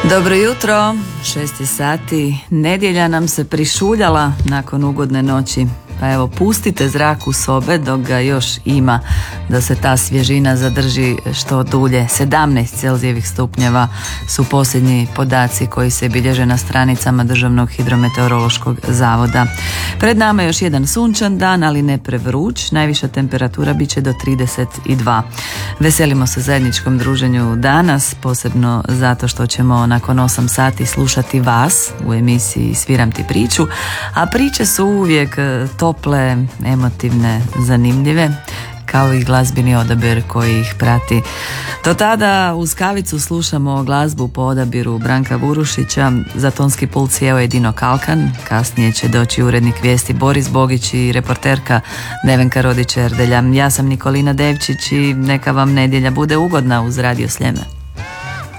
Dobro jutro, 6 sati, nedjelja nam se prišuljala nakon ugodne noći. Pa evo, pustite zrak u sobe dok ga još ima, da se ta svježina zadrži što dulje. 17 Celzijevih stupnjeva su posljednji podaci koji se bilježe na stranicama Državnog hidrometeorološkog zavoda. Pred nama je još jedan sunčan dan, ali ne prevruć. Najviša temperatura bit će do 32. Veselimo se zajedničkom druženju danas, posebno zato što ćemo nakon 8 sati slušati vas u emisiji Sviram ti priču, a priče su uvijek tople, emotivne, zanimljive, kao i glazbeni odabir koji ih prati. Do tada uz kavicu slušamo glazbu po odabiru Branka Burušića, za tonski pult sjeo je Dino Kalkan, kasnije će doći urednik vijesti Boris Bogić i reporterka Nevenka Rodić-Erdelja. Ja sam Nikolina Devčić i neka vam nedjelja bude ugodna uz Radio Sljeme.